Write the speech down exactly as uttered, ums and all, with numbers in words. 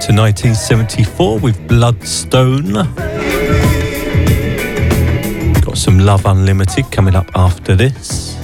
to nineteen seventy-four with Bloodstone. Got some Love Unlimited coming up after this.